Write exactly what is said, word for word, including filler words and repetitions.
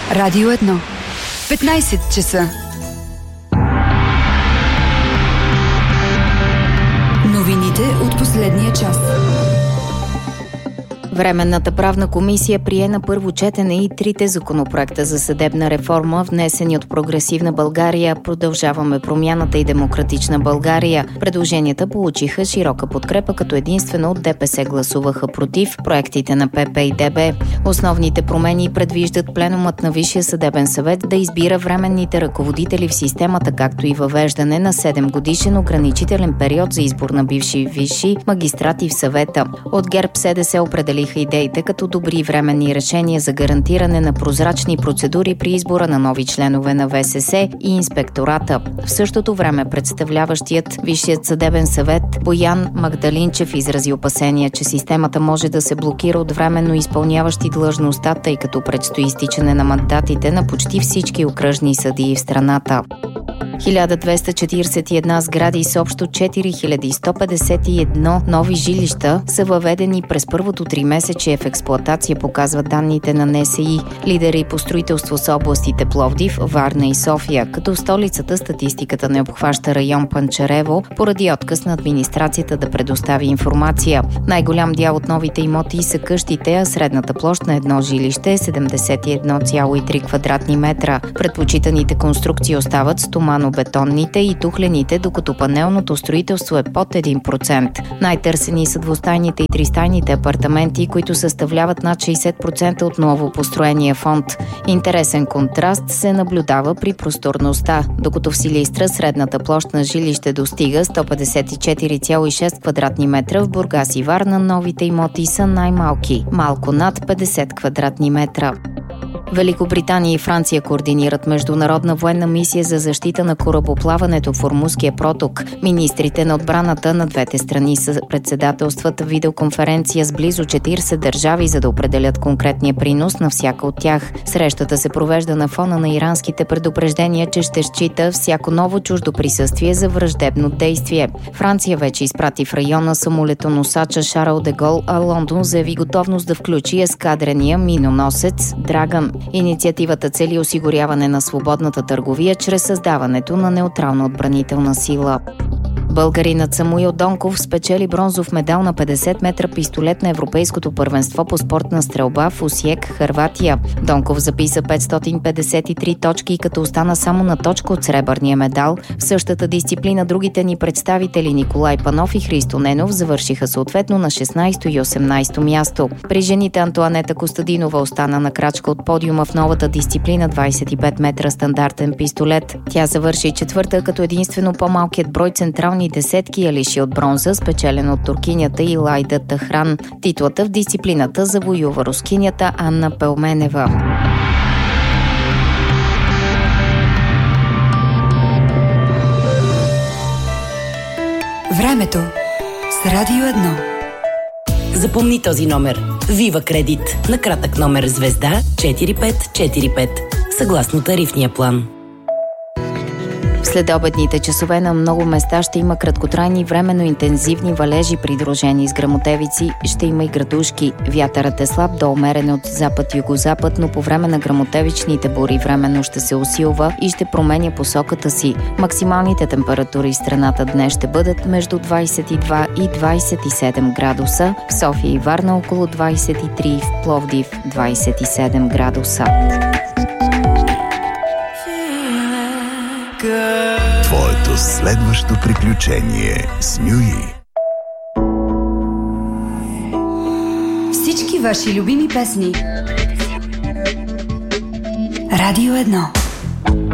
Радио едно. петнайсет часа. Новините от последния час. Временната правна комисия прие на първо четене и трите законопроекта за съдебна реформа, внесени от Прогресивна България, Продължаваме промяната и Демократична България. Предложенията получиха широка подкрепа, като единствено от ДПС гласуваха против проектите на ПП и ДБ. Основните промени предвиждат пленумът на Висшия съдебен съвет да избира временните ръководители в системата, както и въвеждане на седемгодишен ограничителен период за избор на бивши висши магистрати в съвета. От ГЕРБ СДС определи идеите като добри временни решения за гарантиране на прозрачни процедури при избора на нови членове на ВСС и инспектората. В същото време представляващият Висшият съдебен съвет Боян Магдалинчев изрази опасения, че системата може да се блокира от временно изпълняващи длъжността, тъй като предстои изтичане на мандатите на почти всички окръжни съдии в страната. хиляда двеста четирийсет и една сгради с общо четири хиляди сто петдесет и едно нови жилища са въведени през първото тримесечие в експлоатация, показват данните на НСИ. Лидери по строителство са областите Пловдив, Варна и София, като в столицата статистиката не обхваща район Панчарево, поради отказ на администрацията да предостави информация. Най-голям дял от новите имоти са къщите, а средната площ на едно жилище е седемдесет и едно цяло и три квадратни метра. Предпочитаните конструкции остават стомано-бетонните и тухлените, докато панелното строителство е под един процент. Най-търсени са двустайните и тристайните апартаменти, които съставляват над шейсет процента от ново построения фонд. Интересен контраст се наблюдава при просторността, докато в Силистра средната площ на жилище достига сто петдесет и четири цяло и шест квадратни метра, в Бургас и Варна новите имоти са най-малки, малко над петдесет квадратни метра. Великобритания и Франция координират международна военна мисия за защита на корабоплаването в Ормузския проток. Министрите на отбраната на двете страни са председателстват видеоконференция с близо четирийсет държави, за да определят конкретния принос на всяка от тях. Срещата се провежда на фона на иранските предупреждения, че ще счита всяко ново чуждо присъствие за враждебно действие. Франция вече изпрати в района самолетоносача Шарл де Гол, а Лондон заяви готовност да включи ескадрения миноносец Драгън. Инициативата цели осигуряване на свободната търговия чрез създаването на неутрална отбранителна сила. Българинът Самуил Донков спечели бронзов медал на петдесет метра пистолет на Европейското първенство по спортна стрелба в Осиек, Хърватия. Донков записа петстотин петдесет и три точки, като остана само на точка от сребърния медал. В същата дисциплина другите ни представители Николай Панов и Христо Ненов завършиха съответно на шестнайсто и осемнайсто място. При жените Антоанета Костадинова остана на крачка от подиума в новата дисциплина двайсет и пет метра стандартен пистолет. Тя завърши четвърта, като единствено по-малкият брой централни десетки я лиши от бронза, спечелен от туркинята Илайда Тахран. Титлата в дисциплината завоюва рускинята Анна Пелменева. Времето с Радио едно. Запомни този номер. Вива Кредит. На кратък номер звезда четири пет четири пет. Съгласно тарифния план. В следобедните часове на много места ще има краткотрайни временно интензивни валежи, придружени с гръмотевици. Ще има и градушки. Вятърът е слаб до умерен от запад-югозапад, но по време на гръмотевичните бури временно ще се усилва и ще променя посоката си. Максималните температури в страната днес ще бъдат между двайсет и два и двайсет и седем градуса. В София и Варна около двайсет и три, в Пловдив двайсет и седем градуса. Твоето следващо приключение с Нюи. Всички ваши любими песни. Радио едно.